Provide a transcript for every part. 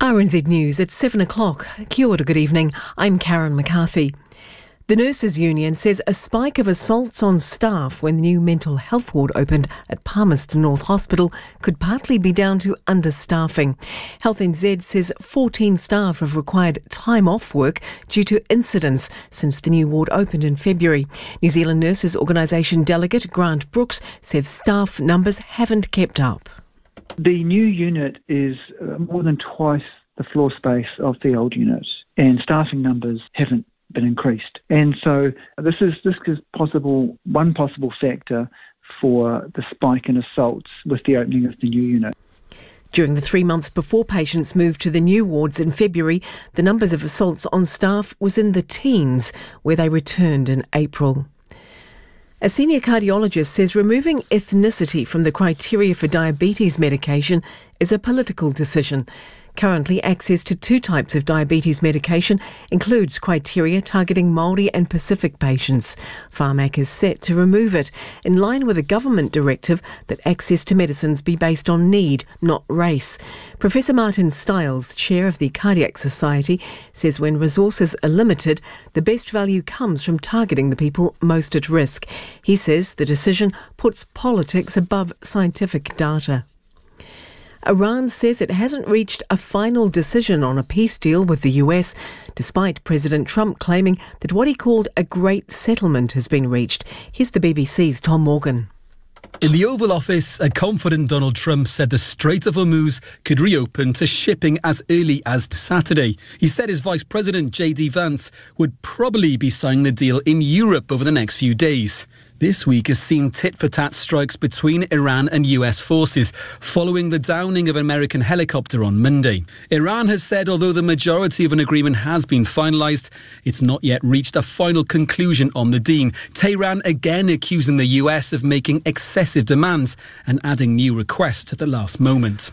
RNZ News at 7 o'clock. Kia ora, good evening. I'm Karen McCarthy. The Nurses Union says a spike of assaults on staff when the new mental health ward opened at Palmerston North Hospital could partly be down to understaffing. Health NZ says 14 staff have required time off work due to incidents since the new ward opened in February. New Zealand Nurses Organisation delegate Grant Brooks says staff numbers haven't kept up. The new unit is more than twice the floor space of the old unit, and staffing numbers haven't been increased. And so this is one possible factor for the spike in assaults with the opening of the new unit. During the 3 months before patients moved to the new wards in February, the numbers of assaults on staff was in the teens, where they returned in April. A senior cardiologist says removing ethnicity from the criteria for diabetes medication is a political decision. Currently, access to two types of diabetes medication includes criteria targeting Māori and Pacific patients. Pharmac is set to remove it, in line with a government directive that access to medicines be based on need, not race. Professor Martin Stiles, chair of the Cardiac Society, says when resources are limited, the best value comes from targeting the people most at risk. He says the decision puts politics above scientific data. Iran says it hasn't reached a final decision on a peace deal with the US, despite President Trump claiming that what he called a great settlement has been reached. Here's the BBC's Tom Morgan. In the Oval Office, a confident Donald Trump said the Strait of Hormuz could reopen to shipping as early as Saturday. He said his Vice President, J.D. Vance, would probably be signing the deal in Europe over the next few days. This week has seen tit-for-tat strikes between Iran and US forces, following the downing of an American helicopter on Monday. Iran has said although the majority of an agreement has been finalised, it's not yet reached a final conclusion on the deal. Tehran again accusing the US of making excessive demands and adding new requests at the last moment.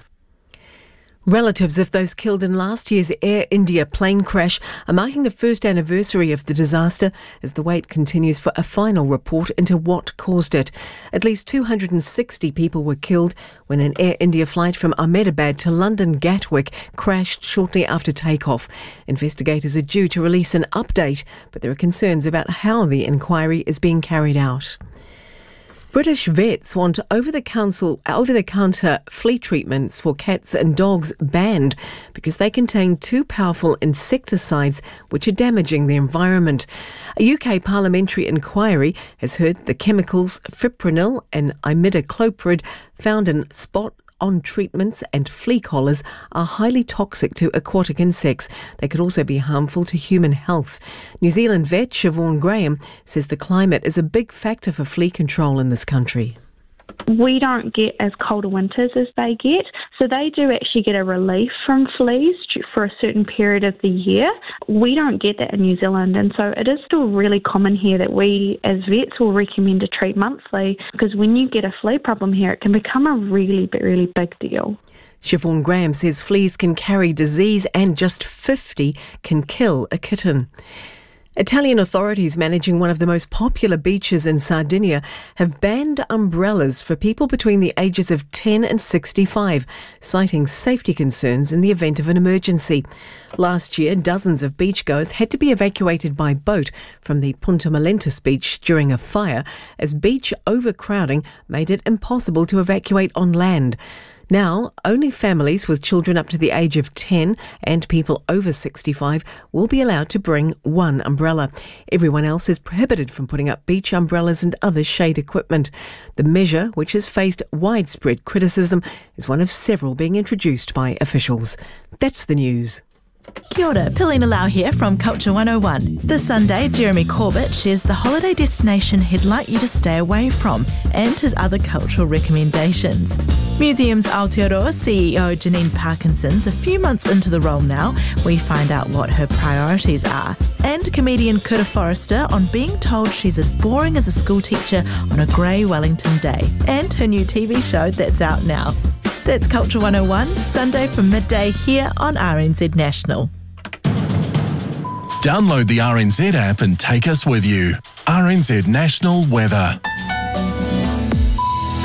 Relatives of those killed in last year's Air India plane crash are marking the first anniversary of the disaster as the wait continues for a final report into what caused it. At least 260 people were killed when an Air India flight from Ahmedabad to London Gatwick crashed shortly after takeoff. Investigators are due to release an update, but there are concerns about how the inquiry is being carried out. British vets want over-the-counter flea treatments for cats and dogs banned because they contain too powerful insecticides which are damaging the environment. A UK parliamentary inquiry has heard the chemicals fipronil and imidacloprid found in spot-on treatments and flea collars are highly toxic to aquatic insects. They could also be harmful to human health. New Zealand vet Siobhan Graham says the climate is a big factor for flea control in this country. We don't get as cold a winters as they get, so they do actually get a relief from fleas for a certain period of the year. We don't get that in New Zealand, and so it is still really common here that we as vets will recommend to treat monthly, because when you get a flea problem here, it can become a really, really big deal. Siobhan Graham says fleas can carry disease and just 50 can kill a kitten. Italian authorities managing one of the most popular beaches in Sardinia have banned umbrellas for people between the ages of 10 and 65, citing safety concerns in the event of an emergency. Last year, dozens of beachgoers had to be evacuated by boat from the Punta Malentis beach during a fire, as beach overcrowding made it impossible to evacuate on land. Now, only families with children up to the age of 10 and people over 65 will be allowed to bring one umbrella. Everyone else is prohibited from putting up beach umbrellas and other shade equipment. The measure, which has faced widespread criticism, is one of several being introduced by officials. That's the news. Kia ora, Pilina Lau here from Culture 101. This Sunday, Jeremy Corbett shares the holiday destination he'd like you to stay away from and his other cultural recommendations. Museums Aotearoa CEO Janine Parkinson's a few months into the role now. We find out what her priorities are. And comedian Kura Forrester on being told she's as boring as a schoolteacher on a grey Wellington day. And her new TV show that's out now. That's Culture 101, Sunday from midday here on RNZ National. Download the RNZ app and take us with you. RNZ National Weather.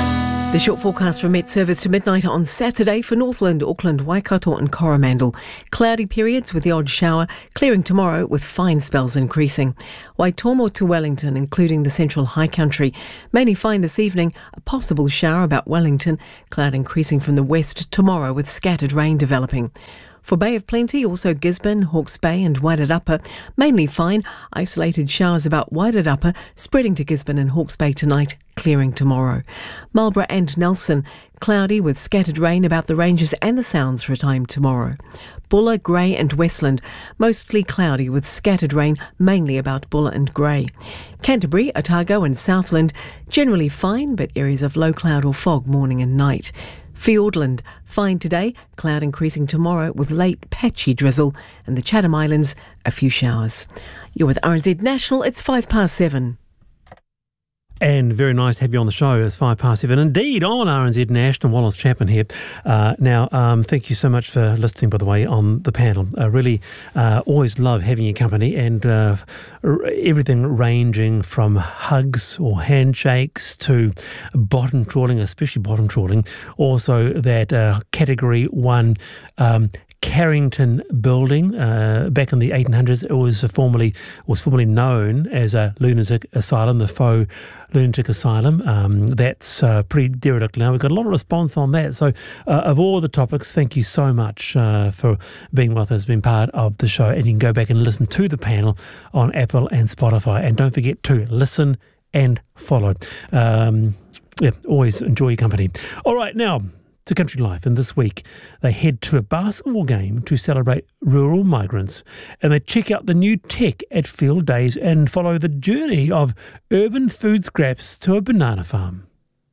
The short forecast from Met Service to midnight on Saturday for Northland, Auckland, Waikato and Coromandel. Cloudy periods with the odd shower, clearing tomorrow with fine spells increasing. Waitomo to Wellington, including the central high country. Mainly fine this evening, a possible shower about Wellington. Cloud increasing from the west tomorrow with scattered rain developing. For Bay of Plenty, also Gisborne, Hawke's Bay and Wairarapa, mainly fine. Isolated showers about Wairarapa, spreading to Gisborne and Hawke's Bay tonight, clearing tomorrow. Marlborough and Nelson, cloudy with scattered rain about the ranges and the sounds for a time tomorrow. Bulla, Grey and Westland, mostly cloudy with scattered rain, mainly about Bulla and Grey. Canterbury, Otago and Southland, generally fine, but areas of low cloud or fog morning and night. Fiordland, fine today, cloud increasing tomorrow with late patchy drizzle, and the Chatham Islands, a few showers. You're with RNZ National, it's 7:05. And very nice to have you on the show. It's 7:05 indeed on RNZ National. Wallace Chapman here. Thank you so much for listening, by the way, on the panel. I really always love having your company, and everything ranging from hugs or handshakes to bottom trawling, especially bottom trawling. Also that Category 1 Carrington building back in the 1800s. It was formerly known as a lunatic asylum, the faux lunatic asylum. That's pretty derelict now. We've got a lot of response on that. So of all the topics, thank you so much for being with us, being part of the show. And you can go back and listen to the panel on Apple and Spotify. And don't forget to listen and follow. Always enjoy your company. All right, now to Country Life, and this week they head to a basketball game to celebrate rural migrants, and they check out the new tech at Field Days and follow the journey of urban food scraps to a banana farm.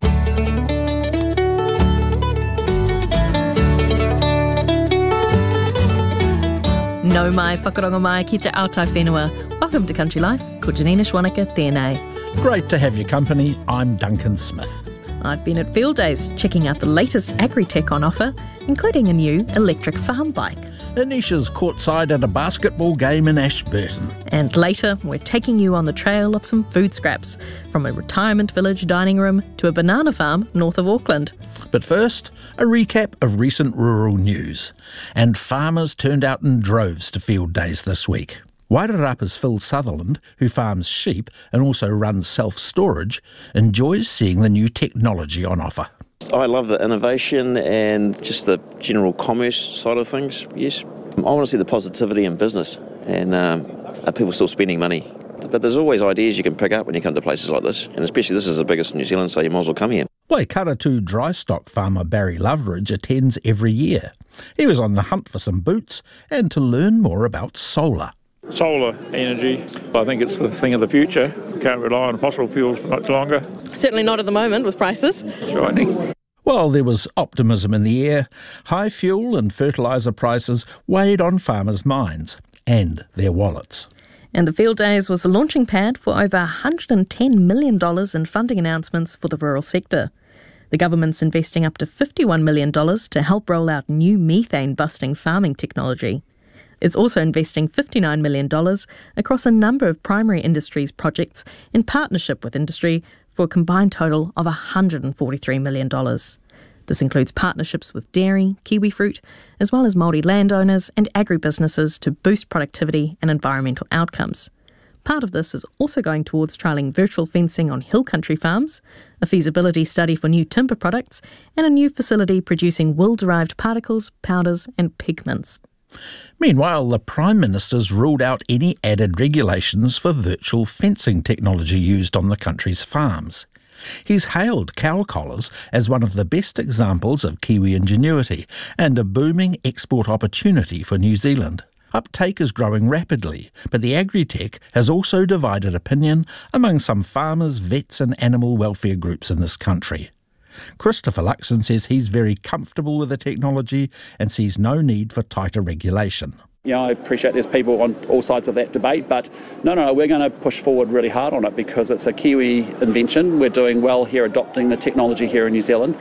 Nau mai, whakaronga mai, ki te aotai whenua. Welcome to Country Life. Ko Janina Schwaneka, tēnei. Great to have your company. I'm Duncan Smith. I've been at Field Days checking out the latest agri-tech on offer, including a new electric farm bike. Anisha's courtside at a basketball game in Ashburton. And later, we're taking you on the trail of some food scraps, from a retirement village dining room to a banana farm north of Auckland. But first, a recap of recent rural news. And farmers turned out in droves to Field Days this week. Wairarapa's Phil Sutherland, who farms sheep and also runs self-storage, enjoys seeing the new technology on offer. I love the innovation and just the general commerce side of things, yes. I want to see the positivity in business and are people still spending money. But there's always ideas you can pick up when you come to places like this, and especially this is the biggest in New Zealand, so you might as well come here. Waikato dry stock farmer Barry Loveridge attends every year. He was on the hunt for some boots and to learn more about solar. Solar energy, I think it's the thing of the future. We can't rely on fossil fuels for much longer. Certainly not at the moment with prices. Shining. Well, there was optimism in the air. High fuel and fertiliser prices weighed on farmers' minds and their wallets. And the Field Days was the launching pad for over $110 million in funding announcements for the rural sector. The government's investing up to $51 million to help roll out new methane-busting farming technology. It's also investing $59 million across a number of primary industries projects in partnership with industry for a combined total of $143 million. This includes partnerships with dairy, kiwi fruit, as well as Māori landowners and agribusinesses to boost productivity and environmental outcomes. Part of this is also going towards trialling virtual fencing on hill country farms, a feasibility study for new timber products, and a new facility producing wool-derived particles, powders and pigments. Meanwhile, the Prime Minister's ruled out any added regulations for virtual fencing technology used on the country's farms. He's hailed cow collars as one of the best examples of Kiwi ingenuity and a booming export opportunity for New Zealand. Uptake is growing rapidly, but the agri-tech has also divided opinion among some farmers, vets and animal welfare groups in this country. Christopher Luxon says he's very comfortable with the technology and sees no need for tighter regulation. Yeah, I appreciate there's people on all sides of that debate, but no, we're going to push forward really hard on it because it's a Kiwi invention. We're doing well here adopting the technology here in New Zealand.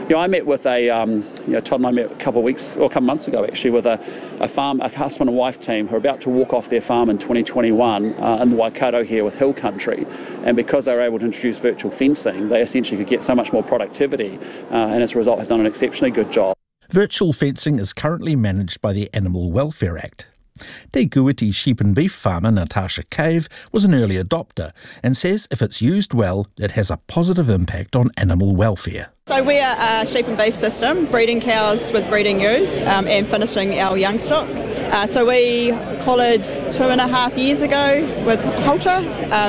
I met with Todd and I met a couple of months ago actually, with a husband and wife team who are about to walk off their farm in 2021 in the Waikato here with Hill Country. And because they were able to introduce virtual fencing, they essentially could get so much more productivity, and as a result have done an exceptionally good job. Virtual fencing is currently managed by the Animal Welfare Act. Te Kuiti sheep and beef farmer Natasha Cave was an early adopter and says if it's used well, it has a positive impact on animal welfare. So we are a sheep and beef system, breeding cows with breeding ewes and finishing our young stock. So we collared 2.5 years ago with Halter.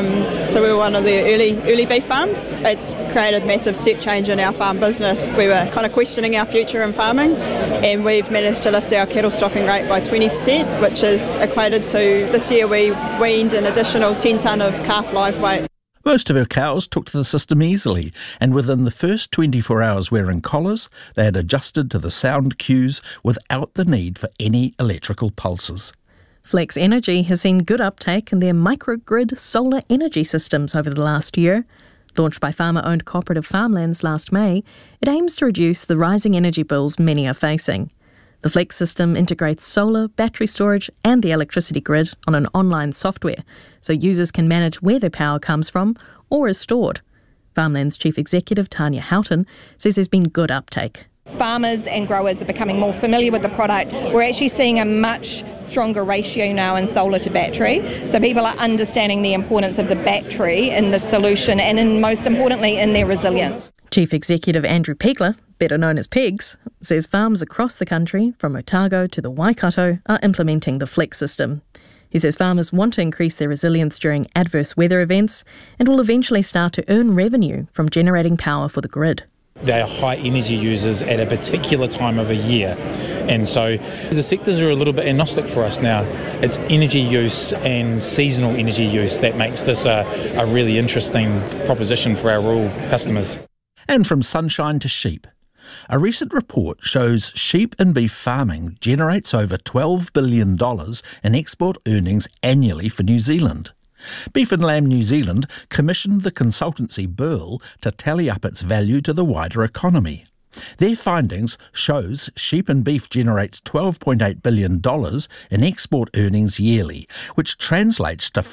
So we were one of the early beef farms. It's created a massive step change in our farm business. We were kind of questioning our future in farming, and we've managed to lift our cattle stocking rate by 20%, which is equated to, this year we weaned an additional 10 tonne of calf live weight. Most of her cows took to the system easily, and within the first 24 hours wearing collars, they had adjusted to the sound cues without the need for any electrical pulses. Flex Energy has seen good uptake in their microgrid solar energy systems over the last year. Launched by farmer-owned cooperative Farmlands last May, it aims to reduce the rising energy bills many are facing. The Flex system integrates solar, battery storage and the electricity grid on an online software, so users can manage where their power comes from or is stored. Farmlands Chief Executive Tanya Houghton says there's been good uptake. Farmers and growers are becoming more familiar with the product. We're actually seeing a much stronger ratio now in solar to battery. So people are understanding the importance of the battery in the solution and most importantly in their resilience. Chief Executive Andrew Pegler, better known as Pegs, says farms across the country, from Otago to the Waikato, are implementing the Flex system. He says farmers want to increase their resilience during adverse weather events and will eventually start to earn revenue from generating power for the grid. They are high energy users at a particular time of a year, and so the sectors are a little bit agnostic for us now. It's energy use and seasonal energy use that makes this a really interesting proposition for our rural customers. And from sunshine to sheep. A recent report shows sheep and beef farming generates over $12 billion in export earnings annually for New Zealand. Beef and Lamb New Zealand commissioned the consultancy Burl to tally up its value to the wider economy. Their findings shows sheep and beef generates $12.8 billion in export earnings yearly, which translates to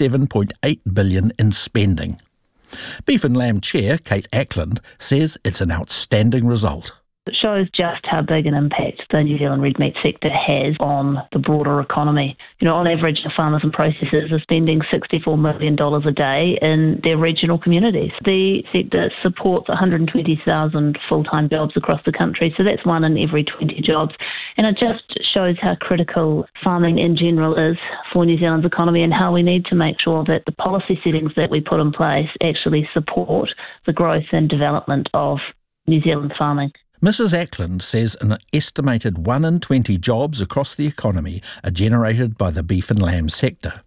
$47.8 billion in spending. Beef and Lamb Chair Kate Ackland says it's an outstanding result. It shows just how big an impact the New Zealand red meat sector has on the broader economy. On average, the farmers and processors are spending $64 million a day in their regional communities. The sector supports 120,000 full-time jobs across the country, so that's 1 in every 20 jobs. And it just shows how critical farming in general is for New Zealand's economy and how we need to make sure that the policy settings that we put in place actually support the growth and development of New Zealand farming. Mrs Ackland says an estimated 1 in 20 jobs across the economy are generated by the beef and lamb sector.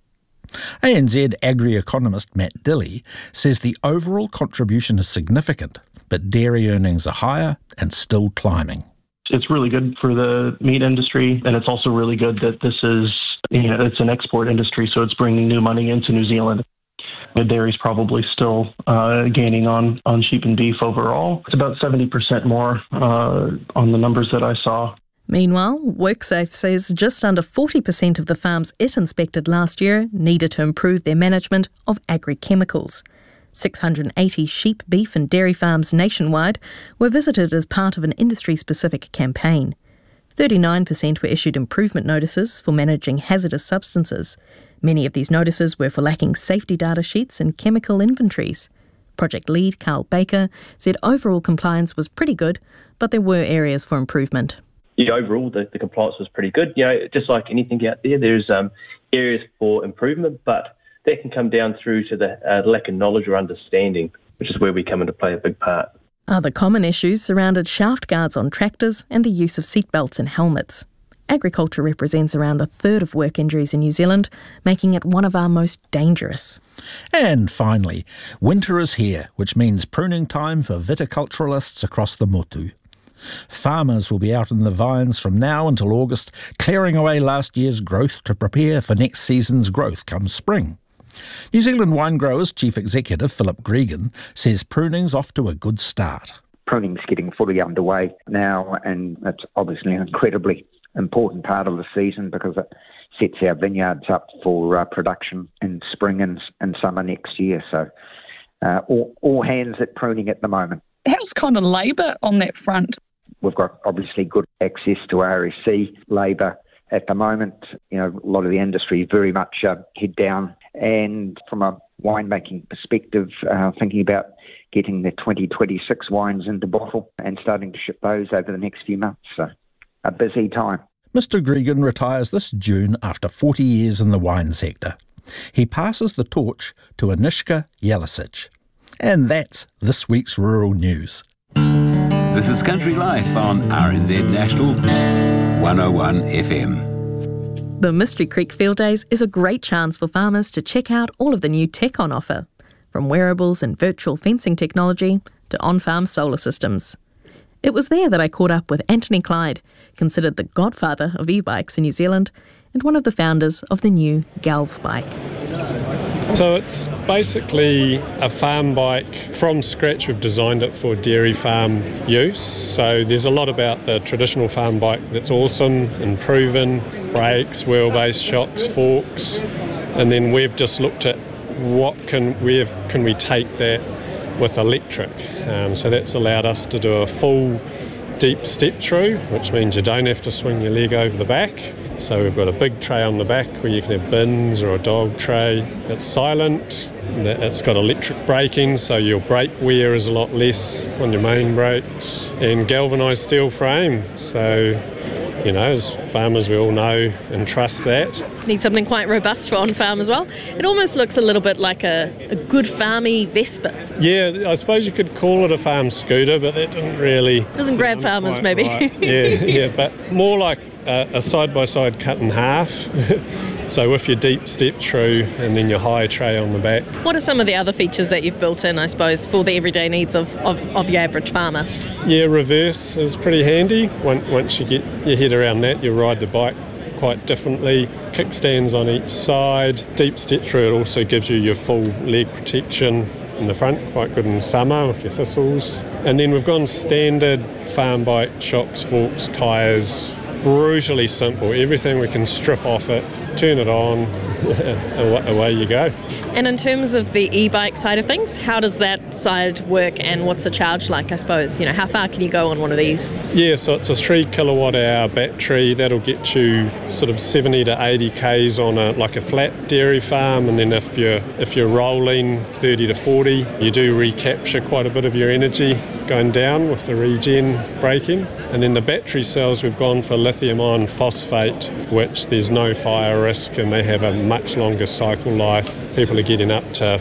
ANZ agri-economist Matt Dilley says the overall contribution is significant, but dairy earnings are higher and still climbing. It's really good for the meat industry, and it's also really good that this is, it's an export industry, so it's bringing new money into New Zealand. The dairy's probably still gaining on sheep and beef overall. It's about 70% more on the numbers that I saw. Meanwhile, WorkSafe says just under 40% of the farms it inspected last year needed to improve their management of agri-chemicals. 680 sheep, beef and dairy farms nationwide were visited as part of an industry-specific campaign. 39% were issued improvement notices for managing hazardous substances. Many of these notices were for lacking safety data sheets and chemical inventories. Project lead Carl Baker said overall compliance was pretty good, but there were areas for improvement. Yeah, overall the compliance was pretty good. Just like anything out there, there's areas for improvement, but that can come down through to the lack of knowledge or understanding, which is where we come into play a big part. Other common issues surrounded shaft guards on tractors and the use of seatbelts and helmets. Agriculture represents around a third of work injuries in New Zealand, making it one of our most dangerous. And finally, winter is here, which means pruning time for viticulturalists across the motu. Farmers will be out in the vines from now until August, clearing away last year's growth to prepare for next season's growth come spring. New Zealand Wine Growers Chief Executive Philip Gregan says pruning's off to a good start. pruning's getting fully underway now, and it's obviously an incredibly important part of the season because it sets our vineyards up for production in spring and summer next year. So all hands at pruning at the moment. How's kind of labour on that front? We've got obviously good access to RSC labour at the moment. You know, a lot of the industry is very much head down, and from a winemaking perspective, thinking about getting the 2026 wines into bottle and starting to ship those over the next few months. So a busy time. Mr. Gregan retires this June after 40 years in the wine sector. He passes the torch to Anishka Yelisic. And that's this week's Rural News. This is Country Life on RNZ National 101 FM. The Mystery Creek Field Days is a great chance for farmers to check out all of the new tech on offer, from wearables and virtual fencing technology to on-farm solar systems. It was there that I caught up with Anthony Clyde, considered the godfather of e-bikes in New Zealand and one of the founders of the new Galv bike. So it's basically a farm bike from scratch. We've designed it for dairy farm use. So there's a lot about the traditional farm bike that's awesome and proven, brakes, wheelbase, shocks, forks, and then we've just looked at where can we take that with electric. So that's allowed us to do a full deep step through, which means you don't have to swing your leg over the back. So we've got a big tray on the back where you can have bins or a dog tray. It's silent, it's got electric braking, so your brake wear is a lot less on your main brakes, and galvanised steel frame. So, you know, as farmers we all know and trust that. Need something quite robust for on-farm as well. It almost looks a little bit like a good farmy Vespa. Yeah, I suppose you could call it a farm scooter, but that didn't really... Doesn't grab farmers maybe. Right. Yeah, but more like a side-by-side cut in half. So with your deep step through and then your high tray on the back. What are some of the other features that you've built in, I suppose, for the everyday needs of your average farmer? Yeah, reverse is pretty handy. Once you get your head around that, you ride the bike quite differently. Kickstands on each side. Deep step through, it also gives you your full leg protection in the front, quite good in summer with your thistles. And then we've gone standard farm bike, shocks, forks, tyres. Brutally simple. Everything we can strip off it, turn it on, away you go. And in terms of the e-bike side of things, how does that side work and what's the charge like, I suppose? You know, how far can you go on one of these? Yeah, so it's a 3 kilowatt hour battery. That'll get you sort of 70 to 80 k's on a flat dairy farm, and then if you're rolling 30 to 40, you do recapture quite a bit of your energy going down with the regen braking. And then the battery cells, we've gone for lithium iron phosphate, which there's no fire risk and they have a much longer cycle life. People are getting up to,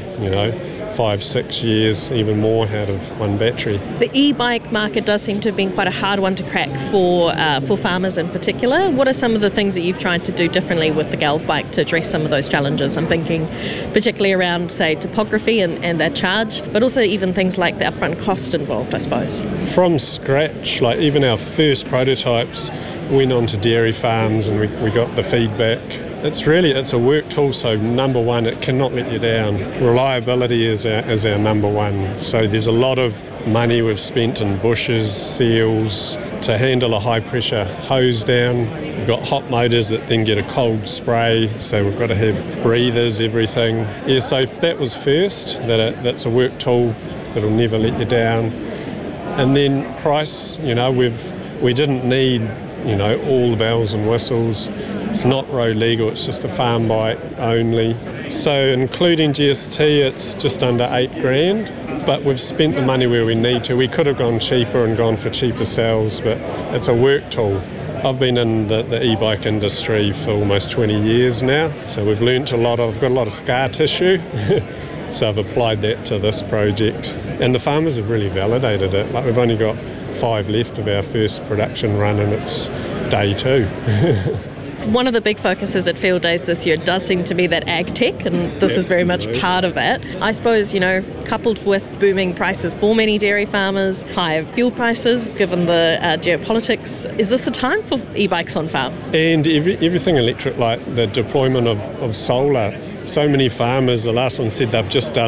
5-6 years, even more out of one battery. The e-bike market does seem to have been quite a hard one to crack for farmers in particular. What are some of the things that you've tried to do differently with the Galv bike to address some of those challenges? I'm thinking particularly around, say, topography and that charge, but also even things like the upfront cost involved, I suppose. From scratch, like even our first prototypes went on to dairy farms and we got the feedback. It's a work tool, so number one, it cannot let you down. Reliability is our number one. So there's a lot of money we've spent in bushes, seals, to handle a high pressure hose down. We've got hot motors that then get a cold spray, so we've got to have breathers, everything. Yeah, so that was first, that's a work tool that'll never let you down. And then price, we didn't need, all the bells and whistles. It's not road legal, it's just a farm bike only. So including GST, it's just under $8,000, but we've spent the money where we need to. We could have gone cheaper and gone for cheaper cells, but it's a work tool. I've been in the e-bike industry for almost 20 years now, so we've learnt I've got a lot of scar tissue, so I've applied that to this project. And the farmers have really validated it. Like, we've only got 5 left of our first production run and it's day 2. One of the big focuses at Field Days this year does seem to be that ag tech, and this is very much part of that. I suppose, coupled with booming prices for many dairy farmers, higher fuel prices, given the geopolitics, is this a time for e-bikes on farm? And everything electric, like the deployment of solar. So many farmers, the last one said they've just done the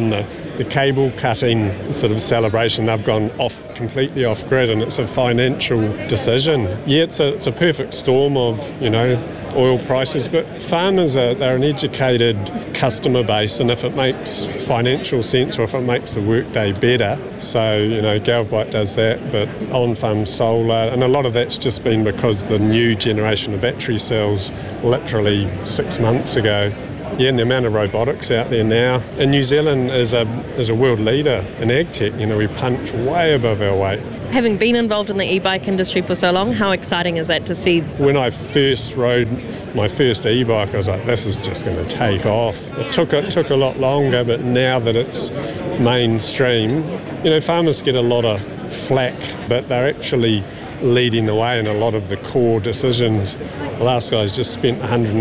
the cable cutting sort of celebration, they've gone completely off grid, and it's a financial decision. Yeah, it's a perfect storm of, oil prices, but farmers they're an educated customer base, and if it makes financial sense or if it makes the workday better, so Galvbite does that, but on-farm solar, and a lot of that's just been because the new generation of battery cells literally 6 months ago. Yeah, and the amount of robotics out there now. And New Zealand is a world leader in ag tech. We punch way above our weight. Having been involved in the e-bike industry for so long, how exciting is that to see? When I first rode my first e-bike, I was like, this is just going to take off. It took a lot longer, but now that it's mainstream, farmers get a lot of flack, but they're actually leading the way in a lot of the core decisions. The last guy's just spent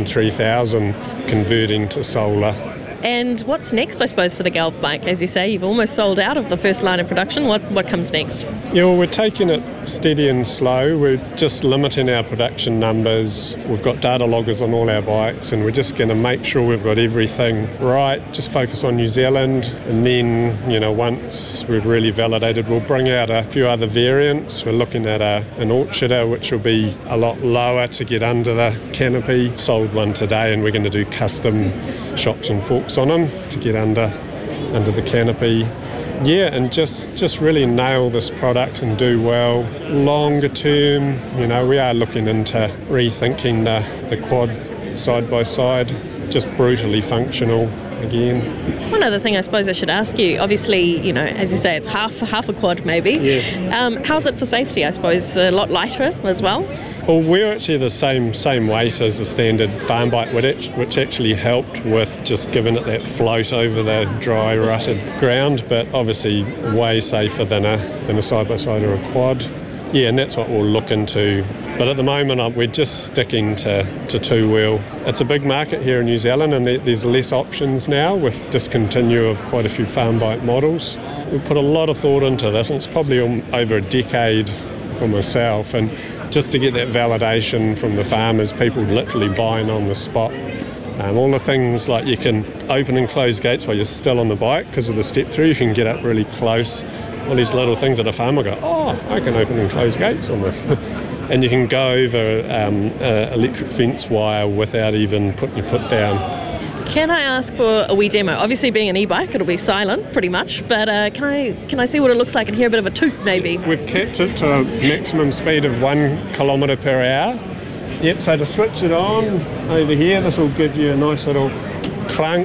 $103,000 converting to solar. And what's next, I suppose, for the Galvbike? As you say, you've almost sold out of the first line of production. What comes next? Yeah, well, we're taking it steady and slow. We're just limiting our production numbers. We've got data loggers on all our bikes, and we're just going to make sure we've got everything right. Just focus on New Zealand, and then, once we've really validated, we'll bring out a few other variants. We're looking at an Orcharder, which will be a lot lower to get under the canopy. Sold one today, and we're going to do custom shocks and forks on them to get under the canopy. Yeah, and just really nail this product and do well. Longer term, we are looking into rethinking the quad side by side, just brutally functional again. One other thing I suppose I should ask you, obviously, as you say, it's half a quad maybe. Yeah. How's it for safety? I suppose a lot lighter as well? Well, we're actually the same weight as a standard farm bike, which actually helped with just giving it that float over the dry, rutted ground, but obviously way safer than a side-by-side or a quad. Yeah, and that's what we'll look into. But at the moment, we're just sticking to two-wheel. It's a big market here in New Zealand, and there's less options now with discontinue of quite a few farm bike models. We put a lot of thought into this, and it's probably over a decade for myself, and just to get that validation from the farmers, people literally buying on the spot. All the things like you can open and close gates while you're still on the bike because of the step-through, you can get up really close. All these little things that a farmer go, I can open and close gates on this. And you can go over electric fence wire without even putting your foot down. Can I ask for a wee demo? Obviously, being an e-bike, it'll be silent pretty much, but can I see what it looks like and hear a bit of a toot maybe? We've kept it to a maximum speed of 1 kilometre per hour. Yep, so to switch it on over here, this will give you a nice little clunk.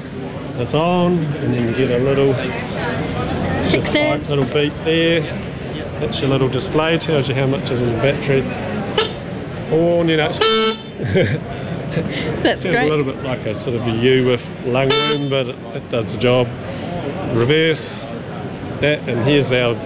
It's on, and then you get a little beep there. That's your little display, tells you how much is in the battery. That's sounds great. A little bit like a sort of a U with lung room, but it does the job. Reverse that, and here's our...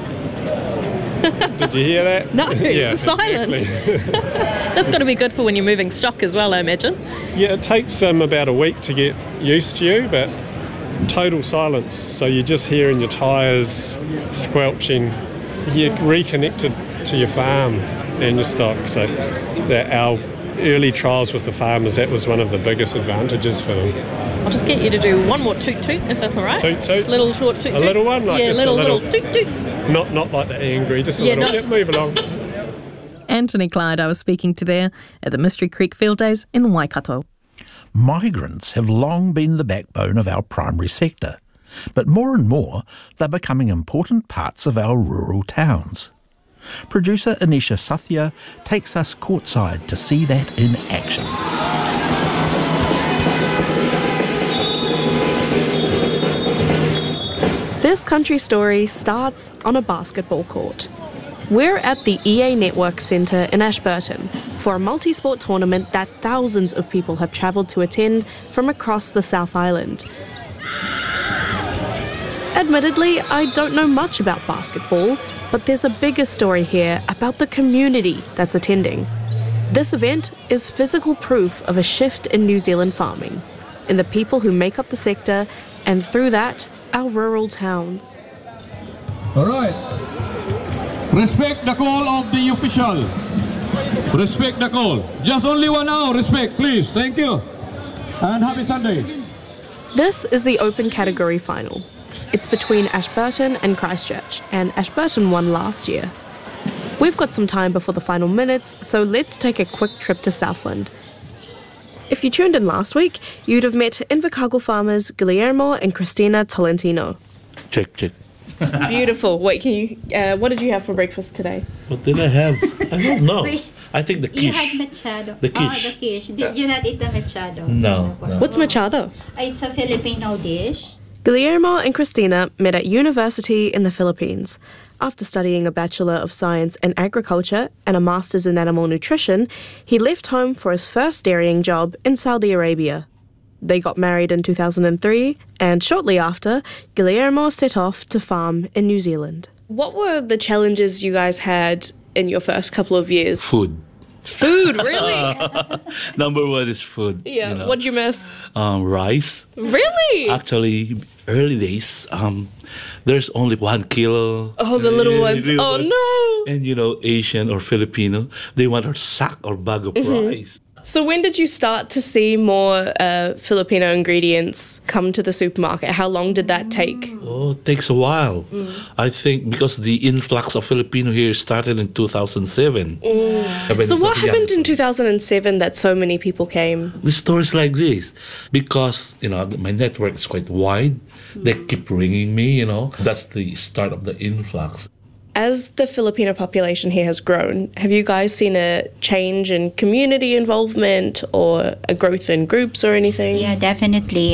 Did you hear that? No, yeah, silent. Exactly. That's got to be good for when you're moving stock as well, I imagine. Yeah, it takes about a week to get used to you, but total silence. So you're just hearing your tyres squelching. You're reconnected to your farm and your stock. So our early trials with the farmers, that was one of the biggest advantages for them. I'll just get you to do one more toot toot, if that's all right. Toot toot. Little short toot toot. A little one, like yeah, just little toot toot. Not like the angry, just a little. Yep, move along. Anthony Clyde I was speaking to there at the Mystery Creek Field Days in Waikato. Migrants have long been the backbone of our primary sector, but more and more they're becoming important parts of our rural towns. Producer Anisha Sathya takes us courtside to see that in action. This country story starts on a basketball court. We're at the EA Network Centre in Ashburton for a multi-sport tournament that thousands of people have travelled to attend from across the South Island. Admittedly, I don't know much about basketball, but there's a bigger story here about the community that's attending. This event is physical proof of a shift in New Zealand farming, in the people who make up the sector, and through that, our rural towns. All right. Respect the call of the official. Respect the call. Just only 1 hour. Respect, please. Thank you. And happy Sunday. This is the open category final. It's between Ashburton and Christchurch, and Ashburton won last year. We've got some time before the final minutes, so let's take a quick trip to Southland. If you tuned in last week, you'd have met Invercargill farmers Guillermo and Cristina Tolentino. Check. Beautiful. Wait, can you? What did you have for breakfast today? What did I have? I don't know. I think the quiche. You had machado. The quiche. Oh, the quiche. Did you not eat the machado? No. What's machado? It's a Filipino dish. Guillermo and Cristina met at university in the Philippines. After studying a Bachelor of Science in Agriculture and a Master's in Animal Nutrition, he left home for his first dairying job in Saudi Arabia. They got married in 2003, and shortly after, Guillermo set off to farm in New Zealand. What were the challenges you guys had in your first couple of years? Food. Food, really? Number one is food. Yeah, what'd you miss? Rice. Really? Actually, early days, there's only 1 kilo. Oh, the little ones. Oh, no. And, Asian or Filipino, they want a sack or bag of rice. So when did you start to see more Filipino ingredients come to the supermarket? How long did that take? Oh, it takes a while. I think because the influx of Filipino here started in 2007. So what happened in 2007 that so many people came? The stories like this, because, my network is quite wide. They keep ringing me, That's the start of the influx. As the Filipino population here has grown, have you guys seen a change in community involvement or a growth in groups or anything? Yeah, definitely.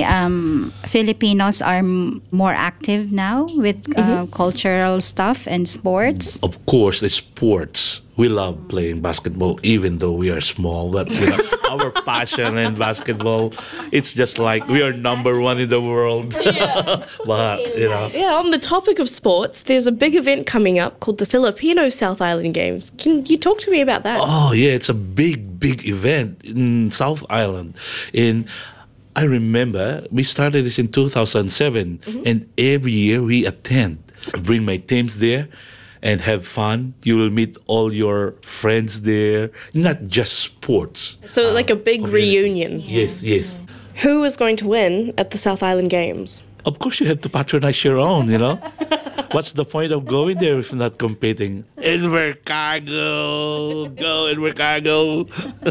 Filipinos are more active now with cultural stuff and sports. Of course, the sports. We love playing basketball, even though we are small. But our passion in basketball, it's just like we are number one in the world. Yeah. But, Yeah, on the topic of sports, there's a big event coming up called the Filipino South Island Games. Can you talk to me about that? Oh, yeah, it's a big event in South Island. I remember we started this in 2007, and every year we attend. I bring my teams there and have fun. You will meet all your friends there, not just sports. So like a big reunion. Yes. Who is going to win at the South Island Games? Of course, you have to patronize your own, What's the point of going there if not competing? Invercargill! Go, Invercargill!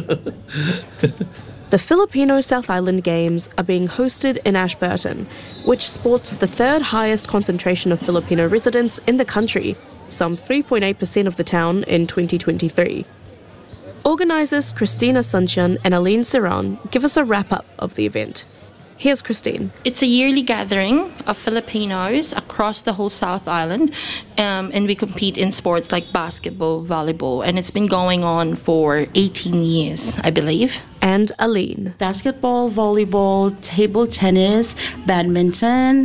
The Filipino South Island Games are being hosted in Ashburton, which sports the third highest concentration of Filipino residents in the country, some 3.8% of the town in 2023. Organisers Cristina Sunshine and Aline Ceron give us a wrap-up of the event. Here's Christine. It's a yearly gathering of Filipinos across the whole South Island, and we compete in sports like basketball, volleyball, and it's been going on for 18 years, I believe. And Aline. Basketball, volleyball, table tennis, badminton,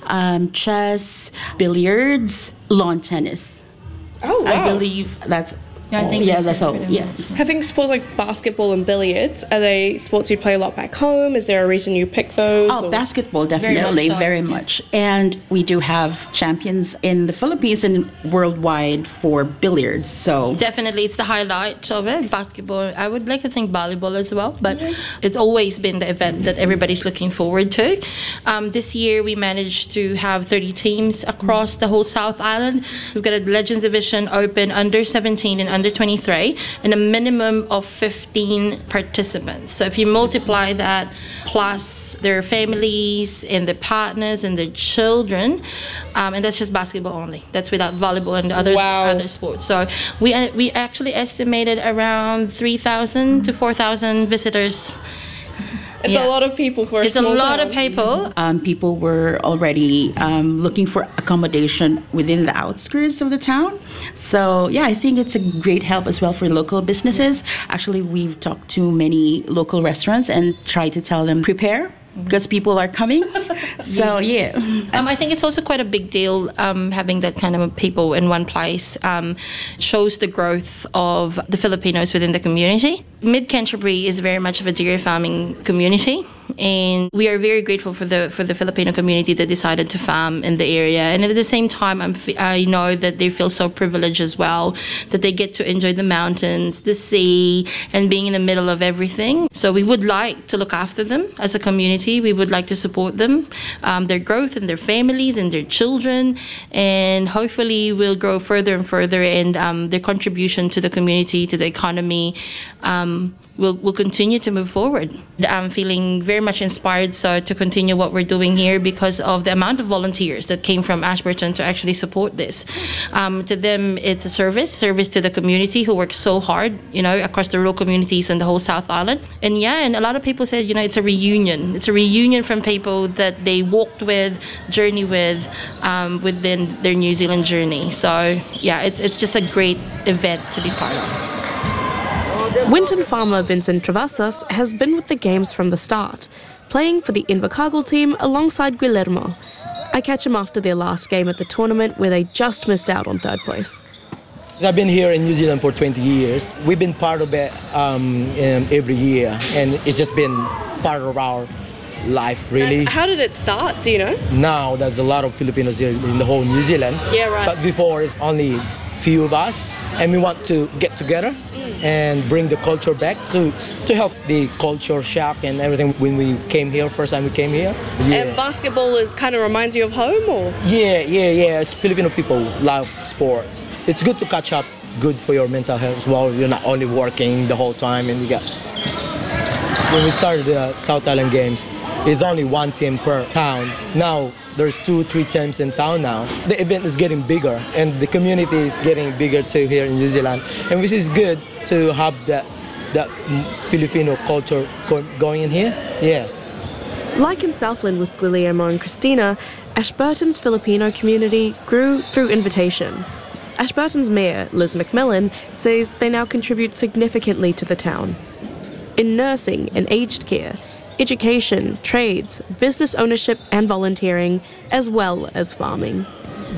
chess, billiards, lawn tennis. Oh, wow. I believe that's... Yeah, I think that's all. Yeah. Having sports like basketball and billiards, are they sports you play a lot back home? Is there a reason you pick those? Oh, basketball, definitely, very much. And we do have champions in the Philippines and worldwide for billiards. So definitely, it's the highlight of it. Basketball. I would like to think volleyball as well, but it's always been the event that everybody's looking forward to. This year, we managed to have 30 teams across the whole South Island. We've got a Legends Division open under 17 and under 23, and a minimum of 15 participants. So if you multiply that plus their families and their partners and their children, and that's just basketball only. That's without volleyball and other sports. So we actually estimated around 3,000 to 4,000 visitors. It's a lot of people for a small town. It's a lot of people. People were already looking for accommodation within the outskirts of the town. So, yeah, I think it's a great help as well for local businesses. Actually, we've talked to many local restaurants and tried to tell them, prepare, because people are coming. So, yeah. I think it's also quite a big deal having that kind of people in one place. Shows the growth of the Filipinos within the community. Mid-Canterbury is very much of a dairy farming community. and we are very grateful for the Filipino community that decided to farm in the area. And at the same time, I know that they feel so privileged as well, that they get to enjoy the mountains, the sea, and being in the middle of everything. So we would like to look after them as a community. We would like to support them, their growth and their families and their children, and hopefully we'll grow further and further, and their contribution to the community, to the economy, will continue to move forward. I'm feeling very much inspired to continue what we're doing here because of the amount of volunteers that came from Ashburton to actually support this. To them, it's a service to the community who works so hard, across the rural communities and the whole South Island. And a lot of people said, it's a reunion. It's a reunion from people that they walked with, journey with, within their New Zealand journey. So it's just a great event to be part of. Winton farmer Vincent Travasas has been with the games from the start, playing for the Invercargill team alongside Guillermo. I catch him after their last game at the tournament where they just missed out on third place. I've been here in New Zealand for 20 years. We've been part of it every year, and it's just been part of our life, really. How did it start, do you know? Now there's a lot of Filipinos here in the whole New Zealand. Yeah, right. But before it's only few of us, and we want to get together and bring the culture back to help the culture shock and everything when we came here, first time we came here. Yeah. And basketball kind of reminds you of home, or? Yeah. It's Filipino people love sports. It's good to catch up, good for your mental health as well. You're not only working the whole time, and when we started the South Island Games, it's only one team per town. Now there's 2-3 teams in town now. The event is getting bigger, and the community is getting bigger too here in New Zealand. And which is good to have that Filipino culture going in here. Yeah. Like in Southland with Guillermo and Christina, Ashburton's Filipino community grew through invitation. Ashburton's mayor, Liz McMillan, says they now contribute significantly to the town. In nursing and aged care, education, trades, business ownership and volunteering, as well as farming.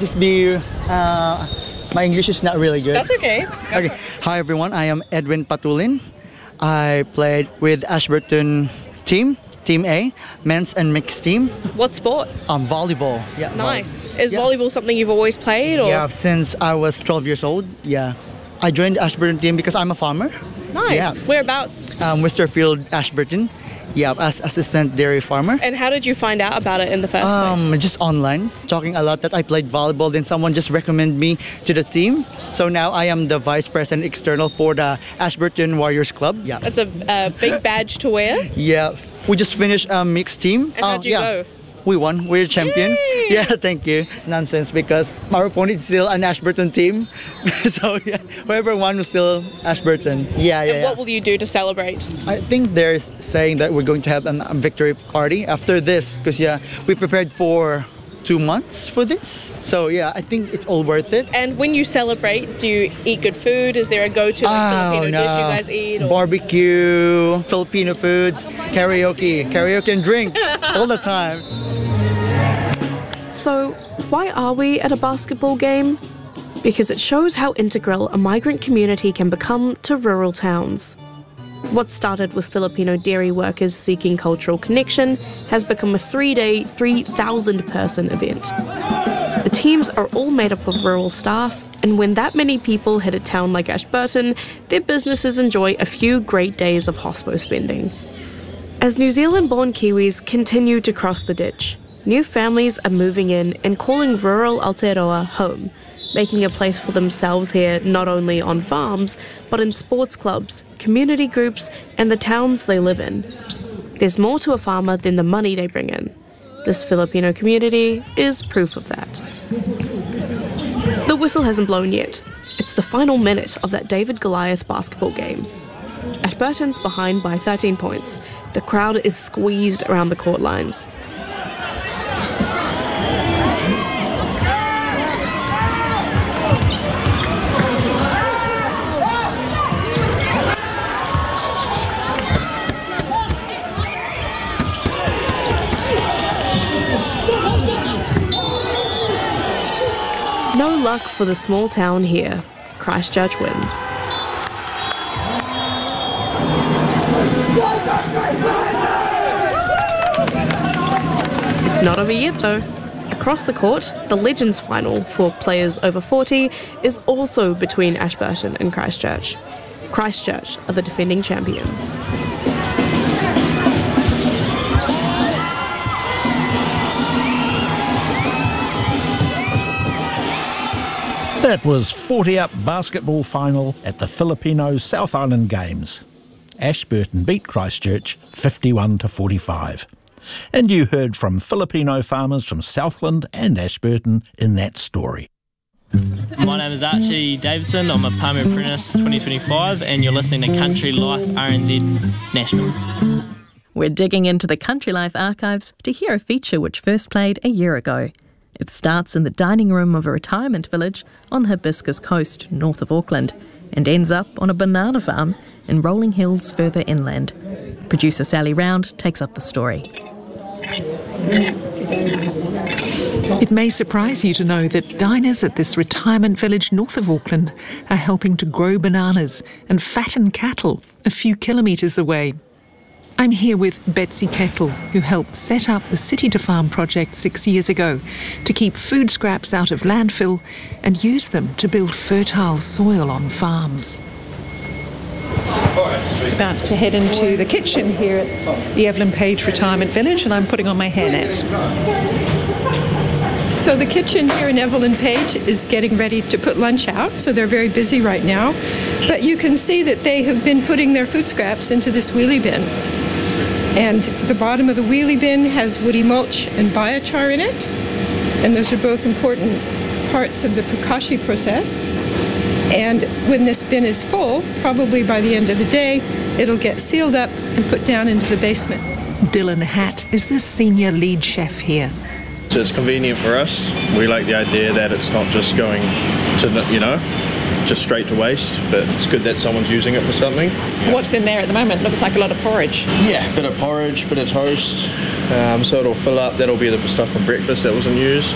My English is not really good. That's okay. Okay. Hi everyone, I am Edwin Patulin. I played with Ashburton Team A, men's and mixed team. What sport? Volleyball. Yeah. Nice. Is volleyball something you've always played? Or? Yeah, since I was 12 years old. Yeah. I joined the Ashburton team because I'm a farmer. Nice. Yeah. Whereabouts? Westerfield, Ashburton. Yeah, as assistant dairy farmer. And how did you find out about it in the first place? Just online, talking a lot that I played volleyball. Then someone just recommended me to the team. So now I am the vice president external for the Ashburton Warriors Club. Yeah. That's a big badge to wear. Yeah. We just finished a mixed team. And how'd you go? We won. We're champion. Yay! Yeah, thank you. It's nonsense because our opponent is still an Ashburton team. So yeah, whoever won was still Ashburton. Yeah. What will you do to celebrate? I think they're saying that we're going to have a victory party after this because we prepared for 2 months for this. So yeah, I think it's all worth it. And when you celebrate, do you eat good food? Is there a go-to Filipino dish you guys eat? Or? Barbecue, Filipino foods, karaoke and drinks all the time. So why are we at a basketball game? Because it shows how integral a migrant community can become to rural towns. What started with Filipino dairy workers seeking cultural connection has become a 3-day, 3,000-person event. The teams are all made up of rural staff, and when that many people hit a town like Ashburton, their businesses enjoy a few great days of hospo spending. As New Zealand-born Kiwis continue to cross the ditch, new families are moving in and calling rural Aotearoa home, making a place for themselves here not only on farms, but in sports clubs, community groups, and the towns they live in. There's more to a farmer than the money they bring in. This Filipino community is proof of that. The whistle hasn't blown yet. It's the final minute of that David-Goliath basketball game. Ashburton's behind by 13 points. The crowd is squeezed around the court lines. No luck for the small town here. Christchurch wins. It's not over yet though. Across the court, the Legends final for players over 40 is also between Ashburton and Christchurch. Christchurch are the defending champions. That was 40-up basketball final at the Filipino South Island Games. Ashburton beat Christchurch 51-45. And you heard from Filipino farmers from Southland and Ashburton in that story. My name is Archie Davidson. I'm a Palmer Apprentice 2025 and you're listening to Country Life RNZ National. We're digging into the Country Life archives to hear a feature which first played a year ago. It starts in the dining room of a retirement village on the Hibiscus coast, north of Auckland, and ends up on a banana farm in rolling hills further inland. Producer Sally Round takes up the story. It may surprise you to know that diners at this retirement village north of Auckland are helping to grow bananas and fatten cattle a few kilometres away. I'm here with Betsy Kettle, who helped set up the City to Farm project 6 years ago to keep food scraps out of landfill and use them to build fertile soil on farms. About to head into the kitchen here at the Evelyn Page Retirement Village, and I'm putting on my hairnet. So the kitchen here in Evelyn Page is getting ready to put lunch out, so they're very busy right now. But you can see that they have been putting their food scraps into this wheelie bin. And the bottom of the wheelie bin has woody mulch and biochar in it. And those are both important parts of the Pukashi process. And when this bin is full, probably by the end of the day, it'll get sealed up and put down into the basement. Dylan Hatt is the senior lead chef here. So it's convenient for us. We like the idea that it's not just going to, just straight to waste, but it's good that someone's using it for something. What's in there at the moment? Looks like a lot of porridge. Yeah, bit of porridge, bit of toast. So it'll fill up. That'll be the stuff from breakfast that wasn't used.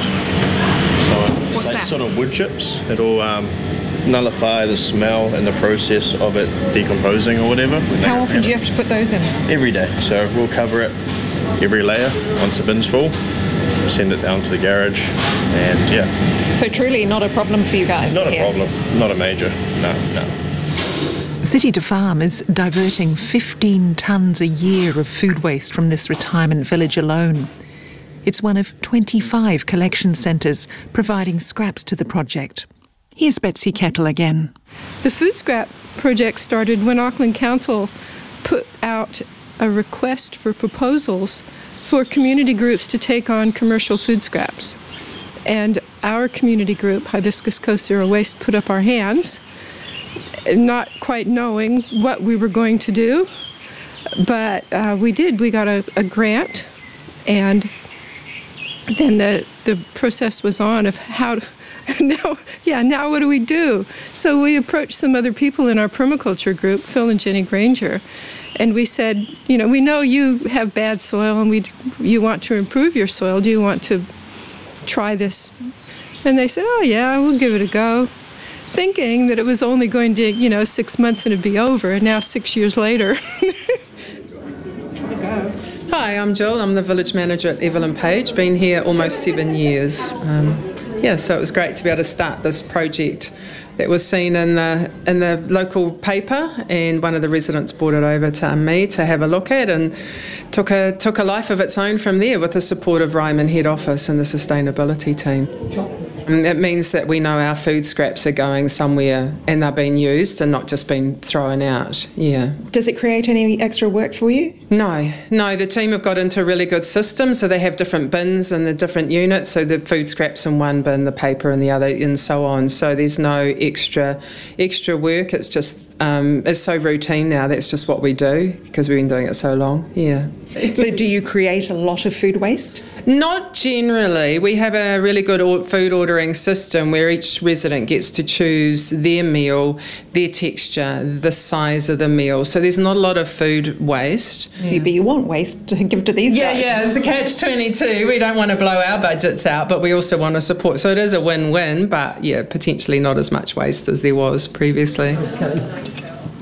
So What's that? Sort of wood chips. It'll nullify the smell and the process of it decomposing or whatever. How often do you have to put those in? Every day. So we'll cover it every layer once the bin's full. Send it down to the garage, and yeah. So truly not a problem for you guys? Not here. a problem, not a major, no. City to Farm is diverting 15 tonnes a year of food waste from this retirement village alone. It's one of 25 collection centres providing scraps to the project. Here's Betsy Kettle again. The food scrap project started when Auckland Council put out a request for proposals for community groups to take on commercial food scraps. And our community group, Hibiscus Coast Zero Waste, put up our hands, not quite knowing what we were going to do, but we did. We got a grant, and then the process was on of how to, now what do we do? So we approached some other people in our permaculture group, Phil and Jenny Granger, and we said, we know you have bad soil and you want to improve your soil. Do you want to try this? And they said, oh yeah, we'll give it a go. Thinking that it was only going to, 6 months and it'd be over, and now 6 years later. Hi, I'm Jill. I'm the village manager at Evelyn Page. Been here almost 7 years. So it was great to be able to start this project. It was seen in the local paper, and one of the residents brought it over to me to have a look at, and took a life of its own from there with the support of Ryman Head Office and the sustainability team. And it means that we know our food scraps are going somewhere and they're being used and not just being thrown out. Yeah. Does it create any extra work for you? No. The team have got into a really good system, so they have different bins and the different units, so the food scraps in one bin, the paper in the other, and so on. So there's no extra work. It's just it's so routine now. That's just what we do because we've been doing it so long. Yeah. So do you create a lot of food waste? Not generally. We have a really good food ordering system where each resident gets to choose their meal, their texture, the size of the meal. So there's not a lot of food waste. Yeah. But you want waste to give to these guys. Yeah, it's a catch-22. We don't want to blow our budgets out, but we also want to support. So it is a win-win, but yeah, potentially not as much waste as there was previously.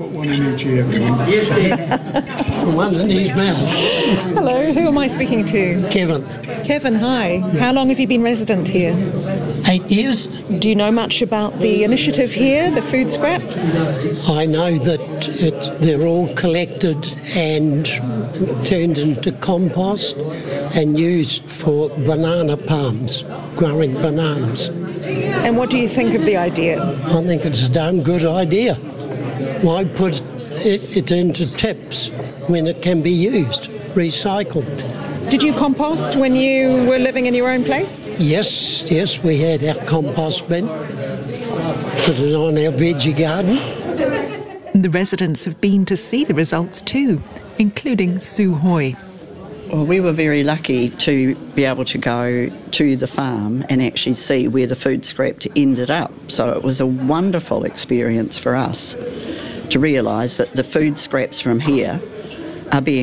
Put one in each ear. Yes, one in his mouth. Hello, who am I speaking to? Kevin. Kevin, hi. How long have you been resident here? 8 years. Do you know much about the initiative here, the food scraps? I know that they're all collected and turned into compost and used for banana palms, growing bananas. And what do you think of the idea? I think it's a damn good idea. Why put it into tips when it can be used, recycled? Did you compost when you were living in your own place? Yes, we had our compost bin. Put it on our veggie garden. The residents have been to see the results too, including Sue Hoy. Well, we were very lucky to be able to go to the farm and actually see where the food scrap ended up. So it was a wonderful experience for us to realise that the food scraps from here are being